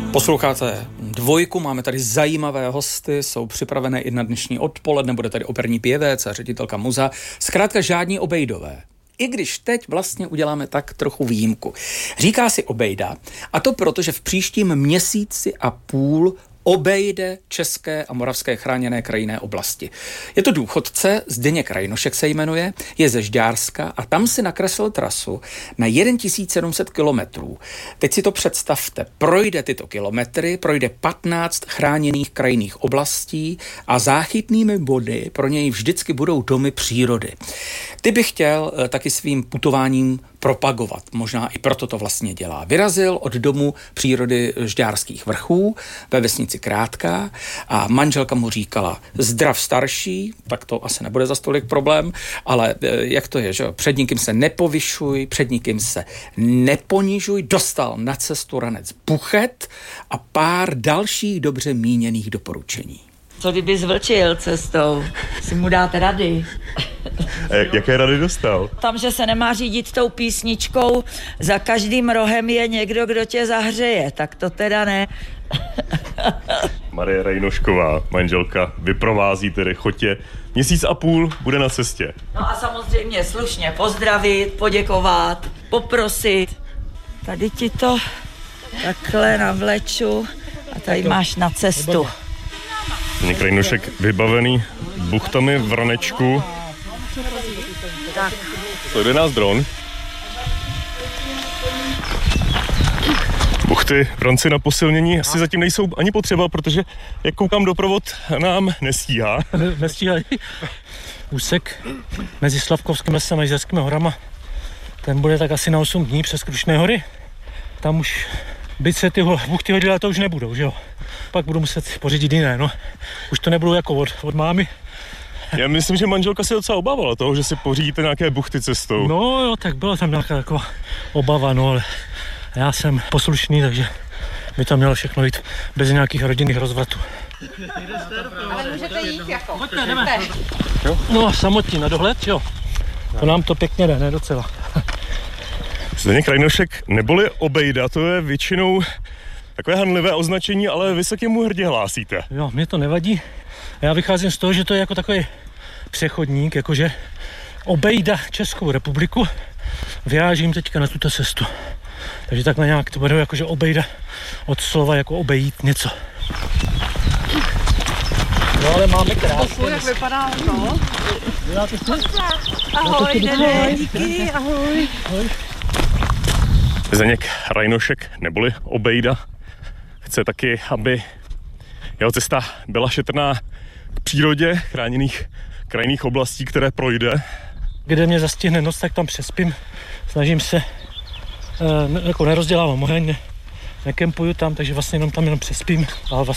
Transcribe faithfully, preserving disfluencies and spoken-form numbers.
Posloucháte Dvojku, máme tady zajímavé hosty, jsou připravené i na dnešní odpoledne, bude tady operní pěvec a ředitelka muzea, zkrátka žádní obejdové. I když teď vlastně uděláme tak trochu výjimku. Říká si obejda, a to proto, že v příštím měsíci a půl obejde české a moravské chráněné krajinné oblasti. Je to důchodce, Zdeněk Rajnošek se jmenuje, je ze Žďárska a tam si nakreslil trasu na tisíc sedm set kilometrů. Teď si to představte, projde tyto kilometry, projde patnáct chráněných krajinných oblastí a záchytnými body pro něj vždycky budou domy přírody. Ty bych chtěl taky svým putováním propagovat, možná i proto to vlastně dělá. Vyrazil od domu přírody Žďárských vrchů ve vesnici Krátká a manželka mu říkala, zdrav starší, tak to asi nebude za stolik problém, ale jak to je, že před nikým se nepovyšuj, před nikým se neponižuj, dostal na cestu ranec buchet a pár dalších dobře míněných doporučení. Co kdyby zvlčil cestou? Si mu dáte rady. E, jaké rady dostal? Tam, že se nemá řídit tou písničkou, za každým rohem je někdo, kdo tě zahřeje, tak to teda ne. Marie Rajnošková, manželka, vyprovází tedy Chotě. Měsíc a půl bude na cestě. No a samozřejmě slušně pozdravit, poděkovat, poprosit. Tady ti to takhle navleču a tady máš na cestu. Zdeněk Rajnošek vybavený buchtami v ranečku. Tak. Sleduje nás dron. Buchty v ranci na posilnění asi zatím nejsou ani potřeba, protože jak koukám, doprovod nám nestíhá. Nestíhají. Úsek mezi Slavkovským lesem a Jizerskými horama, ten bude tak asi na osm dní přes Krušné hory. Tam už byť se ty buchty hodily, ale to už nebudou, že jo. Pak budu muset pořídit jiné, no. Už to nebudou jako od, od mámy. Já myslím, že manželka se docela obávala toho, že si pořídíte nějaké buchty cestou. No jo, tak byla tam nějaká taková obava, no, ale já jsem poslušný, takže by to mělo všechno jít bez nějakých rodinných rozvratů. Ale můžete jít jako. Pojďte, jdeme. No, samotní na dohled, jo. To nám to pěkně jde, ne docela. Zdeněk Rajnošek neboli obejda, to je většinou takové hanlivé označení, ale vy se k němu hrdě hlásíte. Jo, mě to nevadí. Já vycházím z toho, že to je jako takový přechodník, jakože obejda Českou republiku, vyrážím teďka na tuto cestu. Takže takhle nějak to bude jakože obejda od slova jako obejít něco. No ale máme krásně. Jak vypadá to? Ahoj, Dene, díky, ahoj. ahoj. Zdeněk Rajnošek neboli obejda chce taky, aby jeho cesta byla šetrná k přírodě chráněných krajinných oblastí, které projde. Kde mě zastihne noc, tak tam přespím. Snažím se, eh, jako nerozdělávám oheň, ne, nekempuju tam, takže vlastně jenom tam jenom přespím. A vlastně